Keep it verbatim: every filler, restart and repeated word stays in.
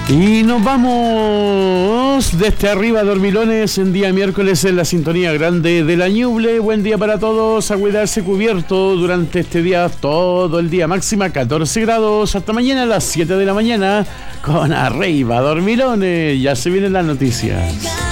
Y nos vamos desde arriba, Dormilones, en día miércoles en la sintonía grande de la Ñuble. Buen día para todos, a cuidarse cubierto durante este día, todo el día, máxima catorce grados, hasta mañana a las siete de la mañana con Arriba, Dormilones. Ya se vienen las noticias.